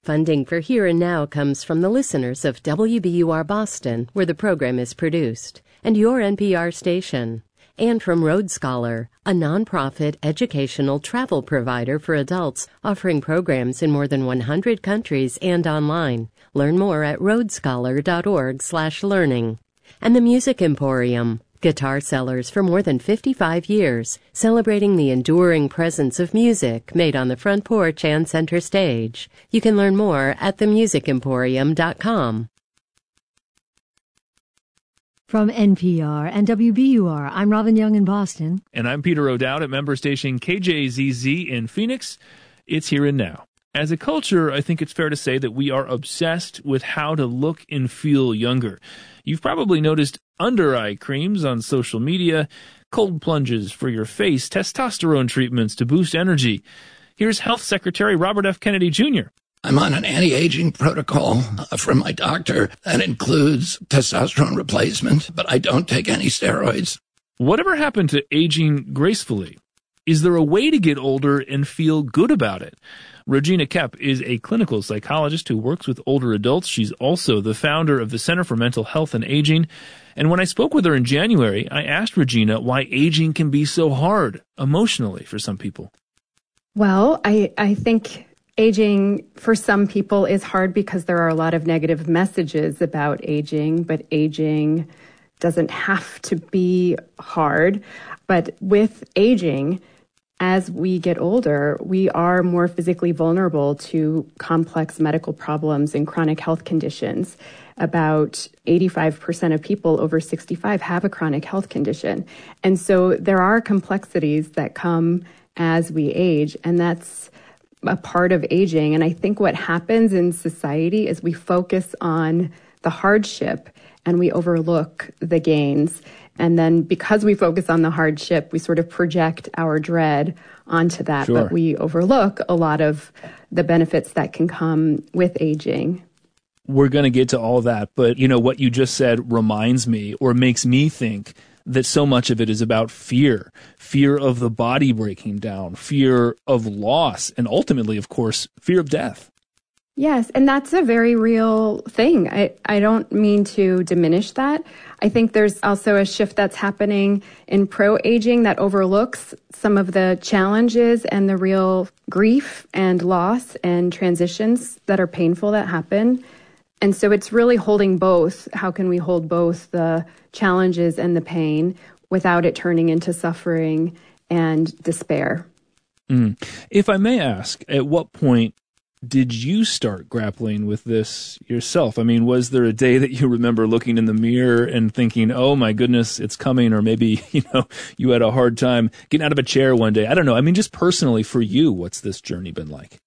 Funding for Here and Now comes from the listeners of WBUR Boston, where the program is produced, and your NPR station, and from Road Scholar, a nonprofit educational travel provider for adults offering programs in more than 100 countries and online. Learn more at roadscholar.org/learning. And the Music Emporium, guitar sellers for more than 55 years, celebrating the enduring presence of music made on the front porch and center stage. You can learn more at themusicemporium.com. From NPR and WBUR, I'm Robin Young in Boston. And I'm Peter O'Dowd at member station KJZZ in Phoenix. It's Here and Now. As a culture, I think it's fair to say that we are obsessed with how to look and feel younger. You've probably noticed under-eye creams on social media, cold plunges for your face, testosterone treatments to boost energy. Here's Health Secretary Robert F. Kennedy Jr. I'm on an anti-aging protocol from my doctor that includes testosterone replacement, but I don't take any steroids. Whatever happened to aging gracefully? Is there a way to get older and feel good about it? Regina Koepp is a clinical psychologist who works with older adults. She's also the founder of the Center for Mental Health and Aging. And when I spoke with her in January, I asked Regina why aging can be so hard emotionally for some people. Well, I think aging for some people is hard because there are a lot of negative messages about aging, but aging doesn't have to be hard. But with aging, as we get older, we are more physically vulnerable to complex medical problems and chronic health conditions. About 85% of people over 65 have a chronic health condition. And so there are complexities that come as we age, and that's a part of aging. And I think what happens in society is we focus on the hardship and we overlook the gains. And then because we focus on the hardship, we sort of project our dread onto that. Sure. But we overlook a lot of the benefits that can come with aging. We're going to get to all that, but what you just said reminds me or makes me think that so much of it is about fear of the body breaking down, fear of loss, and ultimately, of course, fear of death. Yes, and that's a very real thing. I don't mean to diminish that. I think there's also a shift that's happening in pro-aging that overlooks some of the challenges and the real grief and loss and transitions that are painful that happen. And so it's really holding both. How can we hold both the challenges and the pain without it turning into suffering and despair? If I may ask, at what point did you start grappling with this yourself? I mean, was there a day that you remember looking in the mirror and thinking, oh my goodness, it's coming? Or maybe, you had a hard time getting out of a chair one day. I don't know. I mean, just personally for you, what's this journey been like?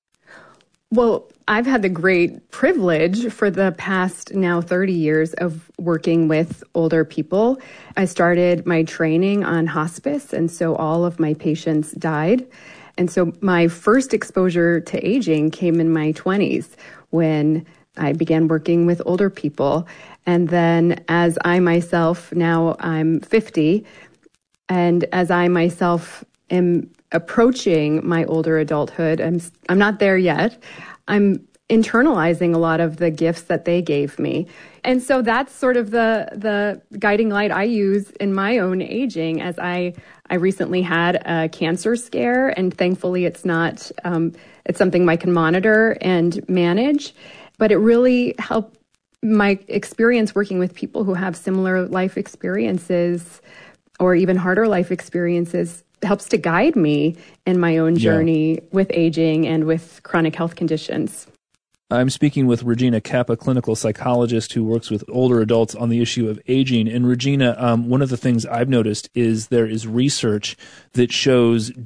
Well, I've had the great privilege for the past now 30 years of working with older people. I started my training on hospice, and so all of my patients died. And so my first exposure to aging came in my 20s when I began working with older people. And then as I myself, now I'm 50, and as I myself am approaching my older adulthood, I'm not there yet. I'm internalizing a lot of the gifts that they gave me. And so that's sort of the guiding light I use in my own aging. As I recently had a cancer scare, and thankfully it's not, it's something I can monitor and manage, but it really helped my experience working with people who have similar life experiences or even harder life experiences helps to guide me in my own journey with aging and with chronic health conditions. I'm speaking with Regina Koepp, a clinical psychologist who works with older adults on the issue of aging. And Regina, one of the things I've noticed is there is research that shows